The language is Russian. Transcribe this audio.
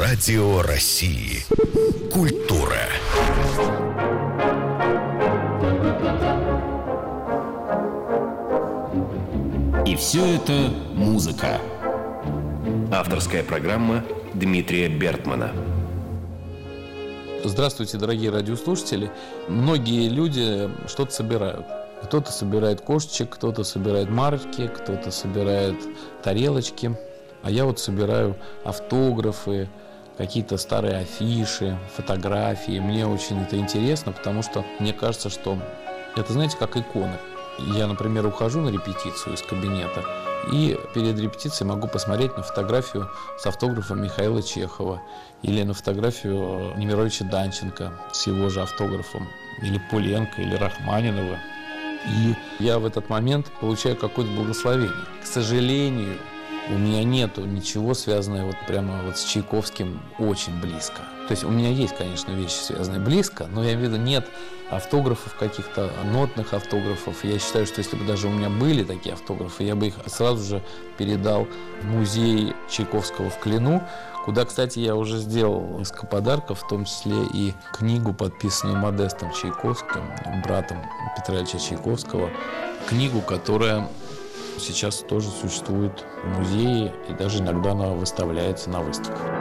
Радио России. Культура. И все это музыка. Авторская программа Дмитрия Бертмана. Здравствуйте, дорогие радиослушатели. Многие люди что-то собирают. Кто-то собирает кошечек, кто-то собирает марки, кто-то собирает тарелочки. А я вот собираю автографы, какие-то старые афиши, фотографии. Мне очень это интересно, потому что мне кажется, что это, знаете, как иконы. Я, например, ухожу на репетицию из кабинета, и перед репетицией могу посмотреть на фотографию с автографом Михаила Чехова или на фотографию Немировича Данченко с его же автографом, или Пуленко, или Рахманинова. И я в этот момент получаю какое-то благословение. К сожалению, у меня нету ничего связанного вот прямо вот с Чайковским очень близко. То есть у меня есть, конечно, вещи, связанные близко, но я имею в виду, нет автографов каких-то, нотных автографов. Я считаю, что если бы даже у меня были такие автографы, я бы их сразу же передал в музей Чайковского в Клину, куда, кстати, я уже сделал несколько подарков, в том числе и книгу, подписанную Модестом Чайковским, братом Петра Ильича Чайковского, книгу, которая сейчас тоже существует в музее и даже иногда она выставляется на выставках.